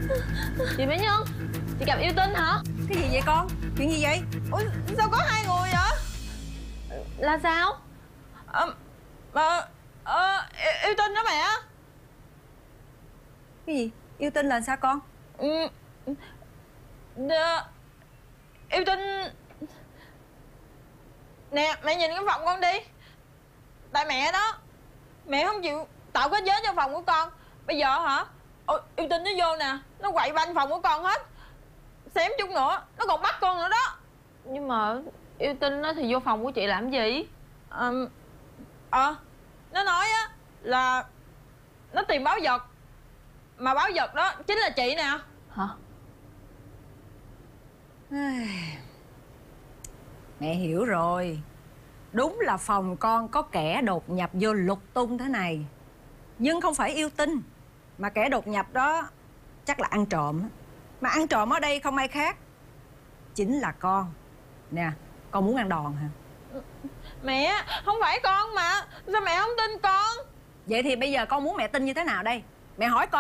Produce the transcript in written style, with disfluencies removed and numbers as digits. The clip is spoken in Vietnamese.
Chị Mỹ Nhân, chị gặp yêu tinh hả? Cái gì vậy con? Chuyện gì vậy? Ủa sao có hai người vậy? Là sao? Mà yêu tinh đó mẹ. Cái gì? Yêu tinh là sao con? Ừ, yêu tinh. Nè mẹ nhìn cái phòng con đi. Tại mẹ đó, mẹ không chịu tạo kết giới cho phòng của con. Bây giờ hả? Ôi, yêu tinh nó vô nè, nó quậy banh phòng của con hết. Xém chút nữa nó còn bắt con nữa đó. Nhưng mà yêu tinh nó thì vô phòng của chị làm gì? Nó nói á là nó tìm báu vật. Mà báu vật đó chính là chị nè. Hả? Mẹ hiểu rồi. Đúng là phòng con có kẻ đột nhập vô lục tung thế này. Nhưng không phải yêu tinh. Mà kẻ đột nhập đó chắc là ăn trộm. Mà ăn trộm ở đây không ai khác, chính là con. Nè, con muốn ăn đòn hả? Mẹ, không phải con mà. Sao mẹ không tin con? Vậy thì bây giờ con muốn mẹ tin như thế nào đây? Mẹ hỏi con.